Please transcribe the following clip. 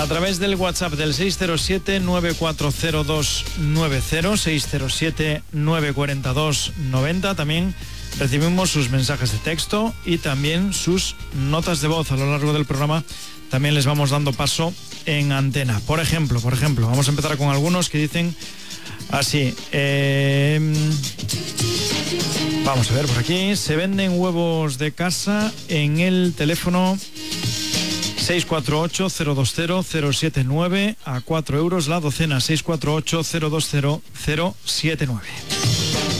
A través del WhatsApp del 607-940290, 607-94290. También recibimos sus mensajes de texto y también sus notas de voz. A lo largo del programa también les vamos dando paso en antena. Por ejemplo, vamos a empezar con algunos que dicen así. Vamos a ver por aquí. Se venden huevos de casa en el teléfono 648-020-079 a 4 euros la docena. 648-020-079.